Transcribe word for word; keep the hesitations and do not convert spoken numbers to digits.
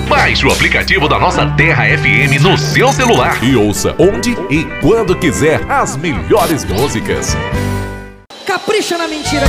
Baixe o aplicativo da nossa Terra F M no seu celular e ouça onde e quando quiser as melhores músicas. Capricha na mentira.